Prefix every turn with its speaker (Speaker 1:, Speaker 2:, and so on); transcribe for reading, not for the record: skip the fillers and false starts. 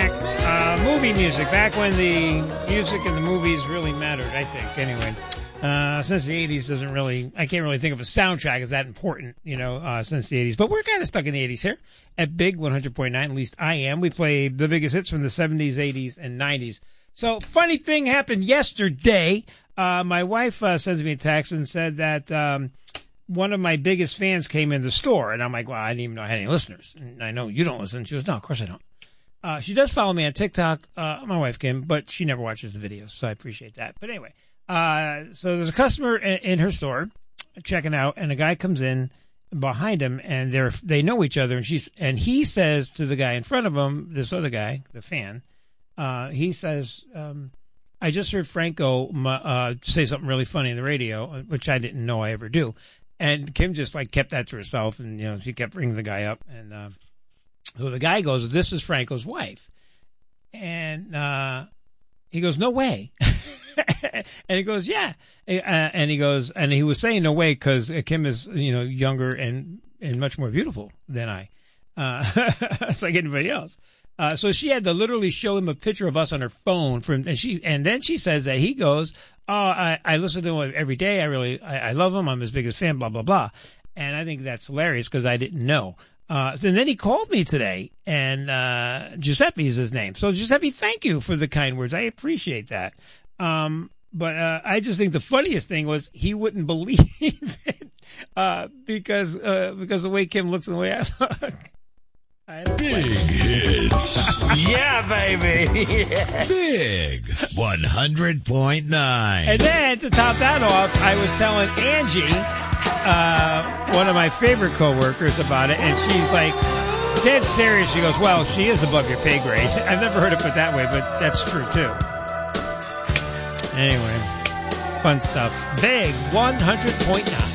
Speaker 1: back. Movie music, back when the music and the movies really mattered, I think, anyway. Since the 80s doesn't really, I can't really think of a soundtrack as that important, since the 80s. But we're kind of stuck in the 80s here at Big 100.9, at least I am. We play the biggest hits from the 70s, 80s, and 90s. So, funny thing happened yesterday. My wife sends me a text and said that one of my biggest fans came in the store. And I'm like, well, I didn't even know I had any listeners. And I know you don't listen. She goes, no, of course I don't. She does follow me on TikTok, my wife, Kim, but she never watches the videos, so I appreciate that. But anyway, so there's a customer in her store checking out, and a guy comes in behind him, and they know each other, and he says to the guy in front of him, this other guy, the fan, he says, I just heard Franco say something really funny in the radio, which I didn't know I ever do. And Kim just kept that to herself, and she kept bringing the guy up, and so the guy goes, this is Franco's wife. And he goes, no way. And he goes, yeah. And he goes, and he was saying no way because Kim is, younger and much more beautiful than I. It's like anybody else. So she had to literally show him a picture of us on her phone and then she says that he goes, oh, I listen to him every day. I love him. I'm his biggest fan, blah, blah, blah. And I think that's hilarious because I didn't know. And then he called me today, and Giuseppe is his name. So, Giuseppe, thank you for the kind words. I appreciate that. But I just think the funniest thing was he wouldn't believe it because the way Kim looks and the way I look.
Speaker 2: Big hits.
Speaker 3: Yeah, baby. Yeah.
Speaker 2: Big 100.9.
Speaker 1: And then to top that off, I was telling Angie, one of my favorite coworkers, about it, and she's like dead serious. She goes, well, she is above your pay grade. I've never heard it put that way, but that's true too. Anyway, fun stuff. Big 100.9.